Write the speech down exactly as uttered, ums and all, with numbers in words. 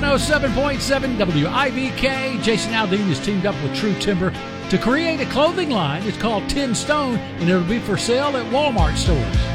one oh seven point seven W I V K. Jason Aldean has teamed up with True Timber to create a clothing line. It's called Ten Stone, and it'll be for sale at Walmart stores.